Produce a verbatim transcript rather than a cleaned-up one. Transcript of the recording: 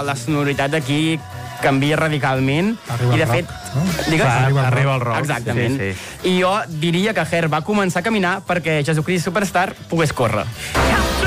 la sonoritat d'aquí canvia radicalment. Arriba i de el fet, rock, no? Digues? Fa, arriba, arriba el rock. Exactament. Sí, sí. I jo diria que Hair va començar a caminar perquè Jesucrist Superstar pogués córrer.